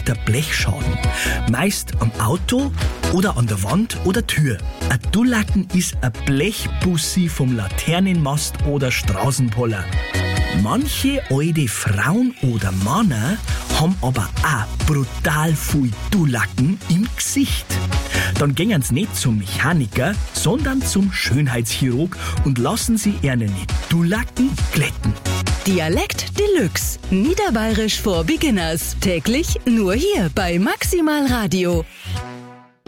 leichter Blechschaden. Meist am Auto oder an der Wand oder Tür. Ein Dullacken ist ein Blechbussi vom Laternenmast oder Straßenpoller. Manche alte Frauen oder Männer haben aber auch brutal viel Dullacken im Gesicht. Dann gehen sie nicht zum Mechaniker, sondern zum Schönheitschirurg und lassen sie ihre Dullacken glätten. Dialekt Deluxe. Niederbayerisch for Beginners. Täglich nur hier bei Maximal Radio.